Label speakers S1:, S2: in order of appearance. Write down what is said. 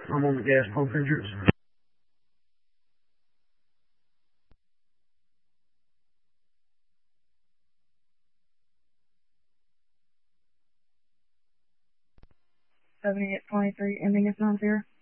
S1: I'm on the gas pump entrance.
S2: Ending at 23, ending at 90.